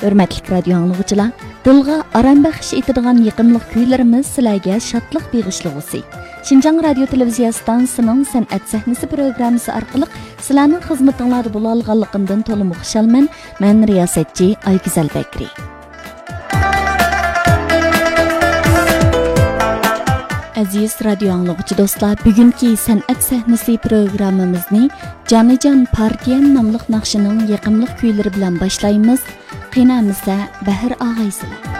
Hörmətli radio anlıqçılar, dilga aram bəxş etadigan yaqınlıq kuylarimiz sizlarga şadlıq beg'ishlag'usi. Şinjan radio televiziya stansiyasining san'at sahnasi programmasi orqali sizlarning xizmatinglarda bo'la olganligimdan to'liq xushalman. Men riyosatchi Aygizal Bakri. Aziz radio anlıqçı dostlar, bugünkü san'at sahnasi programmamizni Jonijon Partiyan nomli naqshining yaqinliq kuylari bilan boshlaymiz. Qinamizda Bahir og'aysizlar.